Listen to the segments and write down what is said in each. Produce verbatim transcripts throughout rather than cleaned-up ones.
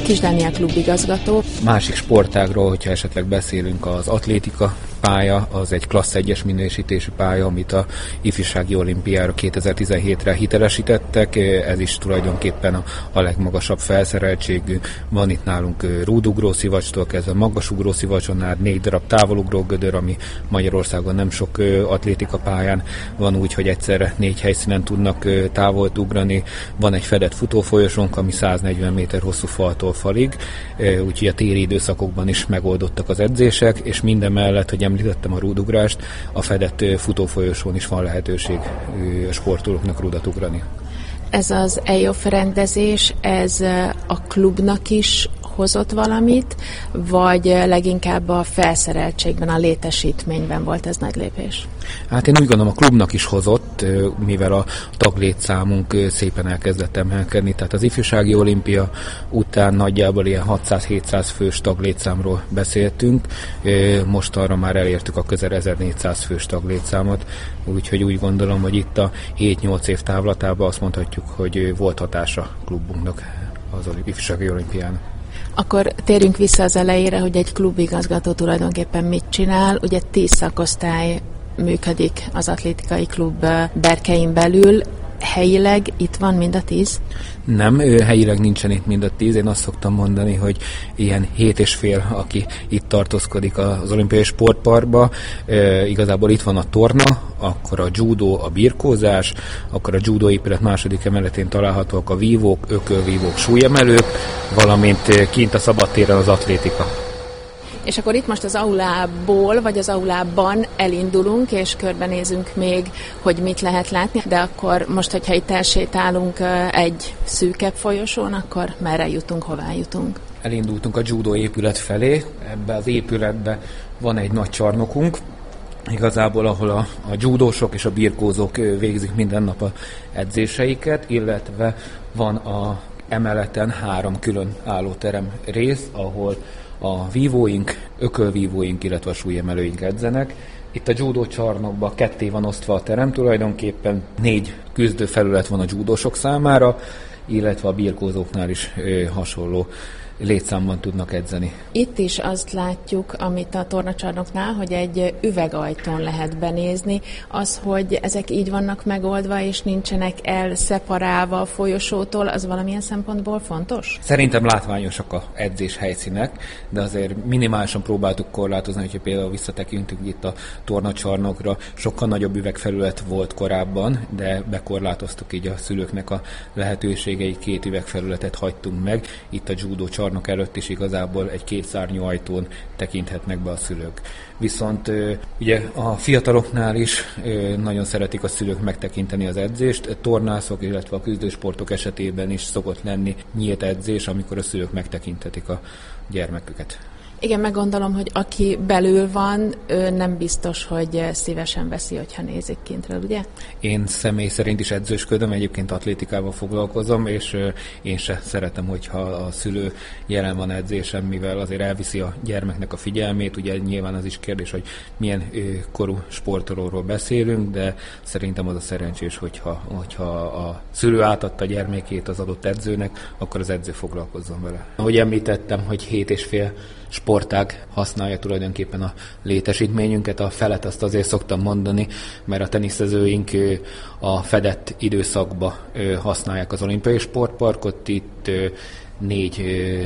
Kis Dániel klubigazgató. Másik sportágról, hogyha esetleg beszélünk, az atlétika pálya, az egy klassz egyes minősítésű pálya, amit a ifjúsági olimpiára kétezer-tizenhétre hitelesítettek. Ez is tulajdonképpen a, a legmagasabb felszereltségű. Van itt nálunk rúdugró szivacstól kezdve magasugró szivacson át négy darab távolugró gödör, ami Magyarországon nem sok atlétika pályán van, úgy, hogy egyszerre négy helyszínen tudnak távolt ugrani. Van egy fedett futófolyosónk, ami száznegyven méter hosszú faltól falig, úgyhogy a téli időszakokban is megoldottak az edzések, és minden mellett, hogy említettem a rúdugrást, a fedett futófolyosón is van lehetőség a sportolóknak rúdat ugrani. Ez az E I O F rendezés, ez a klubnak is hozott valamit, vagy leginkább a felszereltségben, a létesítményben volt ez nagy lépés? Hát én úgy gondolom, a klubnak is hozott, mivel a taglétszámunk szépen elkezdett emelkedni, tehát az ifjúsági olimpia után nagyjából ilyen hatszáz-hétszáz fős taglétszámról beszéltünk, most arra már elértük a közel ezernégyszáz fős taglétszámot, úgyhogy úgy gondolom, hogy itt a hét-nyolc év távlatában azt mondhatjuk, hogy volt hatása klubunknak az ifjúsági olimpián. Akkor térjünk vissza az elejére, hogy egy klubigazgató tulajdonképpen mit csinál. Ugye tíz szakosztály működik az atlétikai klub berkein belül. Helyileg itt van mind a tíz? Nem, helyileg nincsen itt mind a tíz. Én azt szoktam mondani, hogy ilyen hét és fél, aki itt tartózkodik az olimpiai sportparkba. E, igazából itt van a torna, akkor a judó, a birkózás, akkor a judó épület második emeletén találhatóak a vívók, ökölvívók, súlyemelők, valamint kint a szabadtéren az atlétika. És akkor itt most az aulából, vagy az aulában elindulunk, és körbenézünk még, hogy mit lehet látni, de akkor most, hogyha itt elsétálunk egy szűkebb folyosón, akkor merre jutunk, hová jutunk? Elindultunk a judó épület felé, ebbe az épületbe van egy nagy csarnokunk, igazából ahol a, a judósok és a birkózók végzik minden nap a edzéseiket, illetve van a emeleten három külön állóterem rész, ahol a vívóink, ökölvívóink, illetve a súlyemelőink edzenek. Itt a judó csarnokban ketté van osztva a terem, tulajdonképpen négy küzdőfelület van a judósok számára, illetve a birkózóknál is ö, hasonló létszámban tudnak edzeni. Itt is azt látjuk, amit a tornacsarnoknál, hogy egy üvegajtón lehet benézni. Az, hogy ezek így vannak megoldva, és nincsenek elszeparálva a folyosótól, az valamilyen szempontból fontos? Szerintem látványosak az edzés helyszínek, de azért minimálisan próbáltuk korlátozni, hogyha például visszatekintünk itt a tornacsarnokra, sokkal nagyobb üvegfelület volt korábban, de bekorlátoztuk így a szülőknek a lehetőségeit, két üvegfelületet hagytunk meg. Itt a judó csarnok előtt is igazából egy kétszárnyú ajtón tekinthetnek be a szülők. Viszont ugye a fiataloknál is nagyon szeretik a szülők megtekinteni az edzést. Tornászok, illetve a küzdősportok esetében is szokott lenni nyílt edzés, amikor a szülők megtekinthetik a gyermeküket. Igen, meggondolom, hogy aki belül van, ő nem biztos, hogy szívesen veszi, hogyha nézik kintről, ugye? Én személy szerint is edzősködöm, egyébként atlétikával foglalkozom, és én se szeretem, hogyha a szülő jelen van edzésen, mivel azért elviszi a gyermeknek a figyelmét. Ugye nyilván az is kérdés, hogy milyen korú sportolóról beszélünk, de szerintem az a szerencsés, hogyha, hogyha a szülő átadta a gyermekét az adott edzőnek, akkor az edző foglalkozzon vele. Ahogy említettem, hogy hét és fél sportág használja tulajdonképpen a létesítményünket. A felet azt azért szoktam mondani, mert a teniszezőink a fedett időszakban használják az olimpiai sportparkot. Itt négy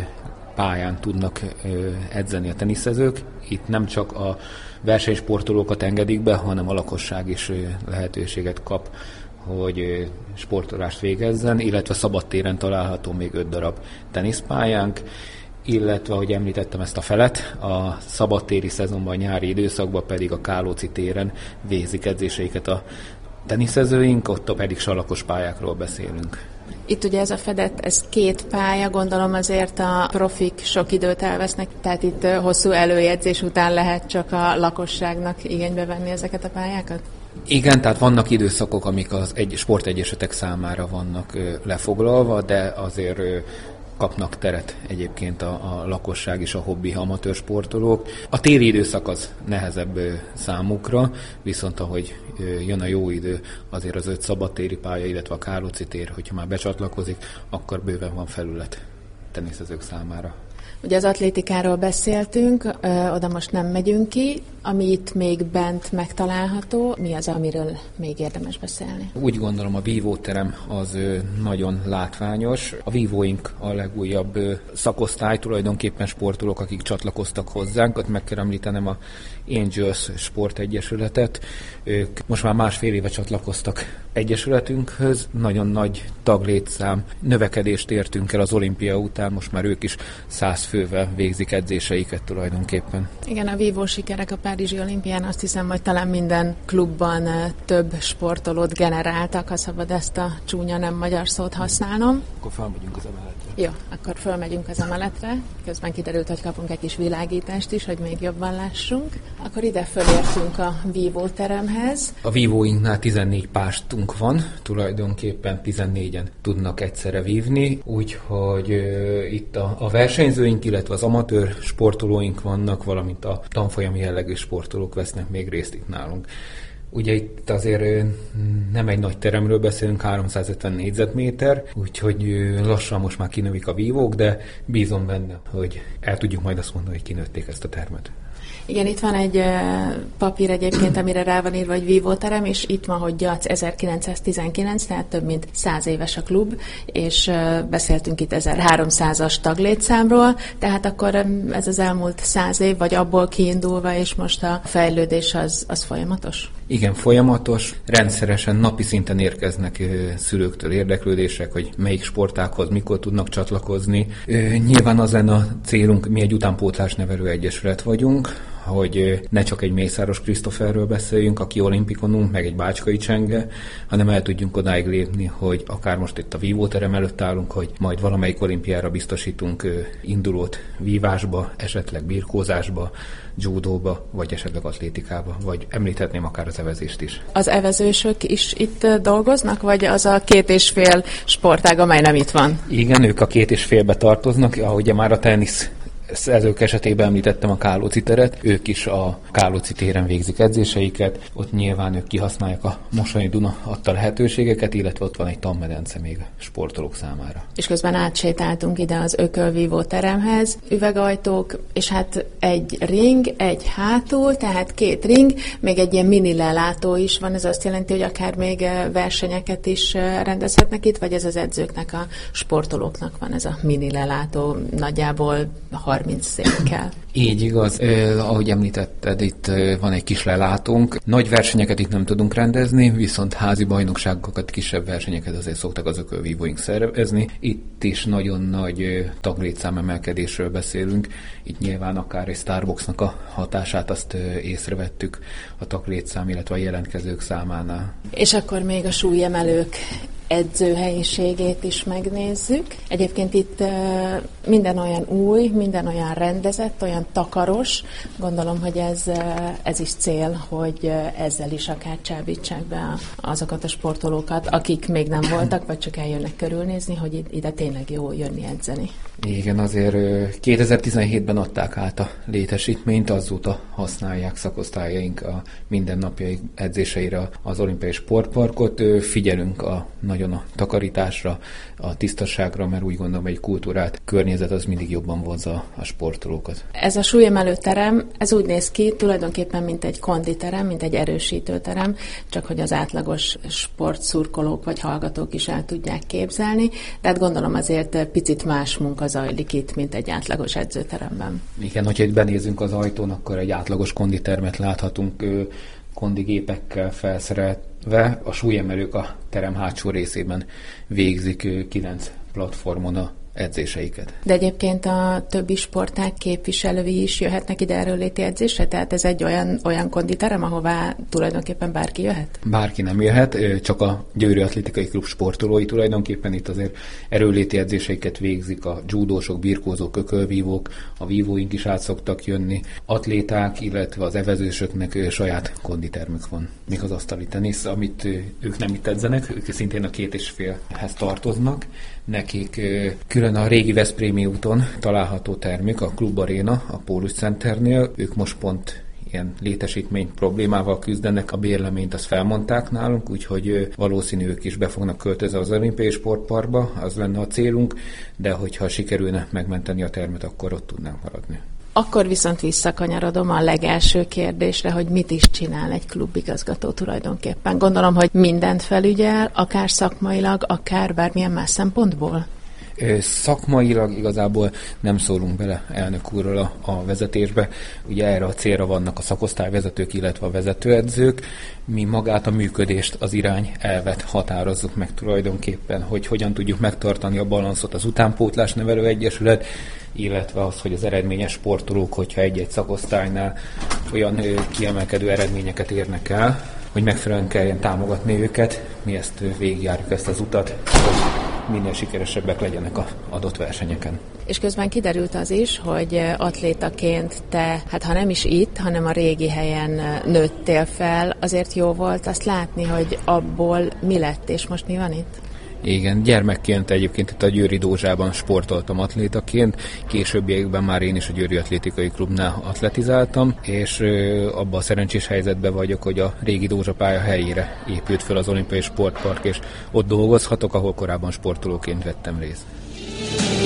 pályán tudnak edzeni a teniszezők. Itt nem csak a versenysportolókat engedik be, hanem a lakosság is lehetőséget kap, hogy sportolást végezzen, illetve szabadtéren található még öt darab teniszpályánk, illetve, ahogy említettem ezt a felet, a szabadtéri szezonban, a nyári időszakban pedig a Kálóci téren végzik edzéseiket a teniszezőink, ott pedig salakos pályákról beszélünk. Itt ugye ez a fedett, ez két pálya, gondolom azért a profik sok időt elvesznek, tehát itt hosszú előjegyzés után lehet csak a lakosságnak igénybe venni ezeket a pályákat? Igen, tehát vannak időszakok, amik az egy sportegyesületek számára vannak ö, lefoglalva, de azért ö, kapnak teret egyébként a, a lakosság és a hobbi amatőr sportolók. A téli időszak az nehezebb ö, számukra, viszont ahogy ö, jön a jó idő, azért az öt szabadtéri pálya, illetve a Kálóci tér, hogyha már becsatlakozik, akkor bőven van felület teniszezők számára. Ugye az atlétikáról beszéltünk, ö, oda most nem megyünk ki. Ami itt még bent megtalálható, mi az, amiről még érdemes beszélni? Úgy gondolom, a vívóterem az ö, nagyon látványos. A vívóink a legújabb ö, szakosztály, tulajdonképpen sportolók, akik csatlakoztak hozzánk. Ott meg kell említenem a Angels Sportegyesületet. Ők most már másfél éve csatlakoztak egyesületünkhöz. Nagyon nagy taglétszám növekedést értünk el az olimpia után, most már ők is száz fővel végzik edzéseiket tulajdonképpen. Igen, a vívó sikerek a Párizsi olimpián azt hiszem, hogy talán minden klubban több sportolót generáltak, ha szabad ezt a csúnya nem magyar szót használnom. Akkor felmegyünk az emeletre. Jó, akkor fölmegyünk az emeletre. Közben kiderült, hogy kapunk egy kis világítást is, hogy még jobban lássunk. Akkor ide fölértünk a vívóteremhez. A vívóinknál tizennégy pástunk van, tulajdonképpen tizennégyen tudnak egyszerre vívni, úgyhogy ö, itt a, a versenyzőink, illetve az amatőr sportolóink vannak, valamint a tanfolyami jellegű sportolók vesznek még részt itt nálunk. Ugye itt azért nem egy nagy teremről beszélünk, háromszázötven négyzetméter, úgyhogy lassan most már kinövik a vívók, de bízom benne, hogy el tudjuk majd azt mondani, hogy kinőtték ezt a termet. Igen, itt van egy papír egyébként, amire rá van írva, hogy vívóterem, és itt van, hogy Gyac ezerkilencszáztizenkilenc, tehát több mint száz éves a klub, és beszéltünk itt ezerháromszázas taglétszámról, tehát akkor ez az elmúlt száz év, vagy abból kiindulva, és most a fejlődés az, az folyamatos? Igen, folyamatos. Rendszeresen napi szinten érkeznek szülőktől érdeklődések, hogy melyik sportághoz mikor tudnak csatlakozni. Nyilván az lenne a célunk, mi egy utánpótlás nevelő egyesület vagyunk, hogy ne csak egy Mészáros Krisztoferről beszéljünk, aki olimpikonunk, meg egy Bácskai Csenge, hanem el tudjunk odáig lépni, hogy akár most itt a vívóterem előtt állunk, hogy majd valamelyik olimpiára biztosítunk indulót vívásba, esetleg birkózásba, judóba, vagy esetleg atlétikába, vagy említhetném akár az evezést is. Az evezősök is itt dolgoznak, vagy az a két és fél sportág, amely nem itt van? Igen, ők a két és félbe tartoznak, ahogy már a tenisz ezők esetében említettem a Kálóci teret, ők is a Kálóci téren végzik edzéseiket, ott nyilván ők kihasználják a Mosonyi Duna adta lehetőségeket, illetve ott van egy tanmedence még sportolók számára. És közben átsétáltunk ide az ökölvívó teremhez, üvegajtók, és hát egy ring, egy hátul, tehát két ring, még egy ilyen mini lelátó is van, ez azt jelenti, hogy akár még versenyeket is rendezhetnek itt, vagy ez az edzőknek, a sportolóknak van ez a mini lelátó, nagyjából harminc székkel. Így igaz. Eh, ahogy említetted, itt eh, van egy kis lelátónk. Nagy versenyeket itt nem tudunk rendezni, viszont házi bajnokságokat, kisebb versenyeket azért szoktak az ökölvívóink szervezni. Itt is nagyon nagy eh, taglétszám emelkedésről beszélünk. Itt nyilván akár egy Starbucksnak a hatását azt eh, észrevettük a taglétszám, illetve a jelentkezők számánál. És akkor még a súlyemelők edzőhelyiségét is megnézzük. Egyébként itt minden olyan új, minden olyan rendezett, olyan takaros. Gondolom, hogy ez, ez is cél, hogy ezzel is akár csábítsák be azokat a sportolókat, akik még nem voltak, vagy csak eljönnek körülnézni, hogy ide tényleg jó jönni edzeni. Igen, azért kétezer-tizenhétben adták át a létesítményt, azóta használják szakosztályaink a mindennapi edzéseire az Olimpiai Sportparkot. Figyelünk a, nagyon a takarításra, a tisztaságra, mert úgy gondolom, hogy egy kultúrát, környezet az mindig jobban vonzza a sportolókat. Ez a súlyemelő terem, ez úgy néz ki tulajdonképpen, mint egy konditerem, mint egy erősítőterem, csak hogy az átlagos sportszurkolók vagy hallgatók is el tudják képzelni, tehát gondolom azért picit más munka zajlik itt, mint egy átlagos edzőteremben. Igen, hogyha itt benézünk az ajtón, akkor egy átlagos konditermet láthatunk, kondigépekkel felszerelve. A súlyemelők a terem hátsó részében végzik kilenc platformon a edzéseiket. De egyébként a többi sportág képviselői is jöhetnek ide erőléti edzésre? Tehát ez egy olyan, olyan konditerem, ahová tulajdonképpen bárki jöhet? Bárki nem jöhet, csak a Győri Atlétikai Klub sportolói tulajdonképpen itt azért erőléti edzéseiket végzik a judósok, birkózók, ökölvívók, a vívóink is át szoktak jönni, atléták, illetve az evezősöknek saját konditermük van. Még az asztali tenisz, amit ők nem itt edzenek, ők szintén a két és félhez tartoznak. Nekik külön a régi Veszprémi úton található termük, a Klub Aréna, a Pólus Centernél. Ők most pont ilyen létesítmény problémával küzdenek, a bérleményt azt felmondták nálunk, úgyhogy valószínű ők is be fognak költözni az Olimpiai Sportparkba, az lenne a célunk, de hogyha sikerülne megmenteni a termet, akkor ott tudnánk maradni. Akkor viszont visszakanyarodom a legelső kérdésre, hogy mit is csinál egy klubigazgató tulajdonképpen. Gondolom, hogy mindent felügyel, akár szakmailag, akár bármilyen más szempontból? Szakmailag igazából nem szólunk bele elnök úrral a, a vezetésbe. Ugye erre a célra vannak a szakosztályvezetők, illetve a vezetőedzők. Mi magát a működést, az irány elvet határozzuk meg tulajdonképpen, hogy hogyan tudjuk megtartani a balanszot az Utánpótlás Nevelő Egyesület, illetve az, hogy az eredményes sportolók, hogyha egy-egy szakosztálynál olyan kiemelkedő eredményeket érnek el, hogy megfelelően kelljen támogatni őket. Mi ezt végigjárjuk, ezt az utat, hogy minél sikeresebbek legyenek az adott versenyeken. És közben kiderült az is, hogy atlétaként te, hát ha nem is itt, hanem a régi helyen nőttél fel, azért jó volt azt látni, hogy abból mi lett, és most mi van itt? Igen, gyermekként egyébként itt a Győri Dózsában sportoltam atlétaként, későbbiekben már én is a Győri Atlétikai Klubnál atletizáltam, és abban a szerencsés helyzetben vagyok, hogy a régi Dózsa pálya helyére épült fel az Olimpiai Sportpark, és ott dolgozhatok, ahol korábban sportolóként vettem részt.